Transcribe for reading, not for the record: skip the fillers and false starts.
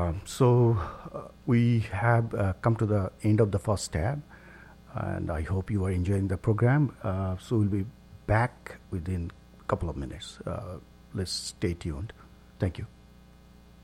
We have come to the end of the first tab, and I hope you are enjoying the program. So we'll be back within a couple of minutes. Let's stay tuned. Thank you.